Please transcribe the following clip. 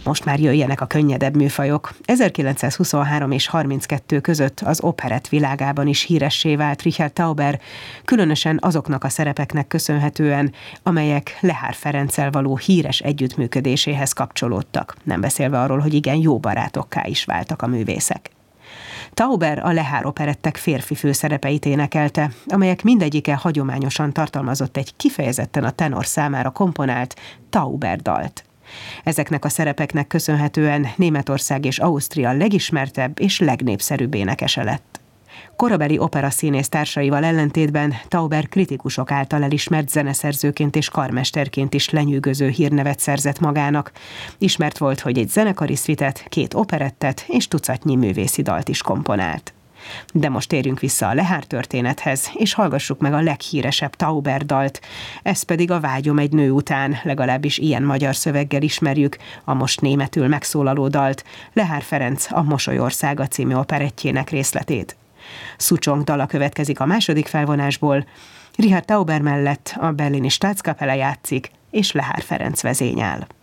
Most már jöjjenek a könnyedebb műfajok. 1923 és 32 között az operett világában is híressé vált Richard Tauber, különösen azoknak a szerepeknek köszönhetően, amelyek Lehár Ferenccel való híres együttműködéséhez kapcsolódtak, nem beszélve arról, hogy igen jó barátokká is váltak a művészek. Tauber a Lehár operettek férfi főszerepeit énekelte, amelyek mindegyike hagyományosan tartalmazott egy kifejezetten a tenor számára komponált Tauber dalt. Ezeknek a szerepeknek köszönhetően Németország és Ausztria legismertebb és legnépszerűbb énekese lett. Korabeli operaszínész társaival ellentétben Tauber kritikusok által elismert zeneszerzőként és karmesterként is lenyűgöző hírnevet szerzett magának. Ismert volt, hogy egy zenekari szvitet, 2 operettet és tucatnyi művészi dalt is komponált. De most térjünk vissza a Lehár történethez, és hallgassuk meg a leghíresebb Tauber dalt. Ez pedig a Vágyom egy nő után, legalábbis ilyen magyar szöveggel ismerjük a most németül megszólaló dalt, Lehár Ferenc a Mosolyországa című operettjének részletét. Szucsong dala következik a második felvonásból, Richard Tauber mellett a Berlini Staatskapelle játszik, és Lehár Ferenc vezényel.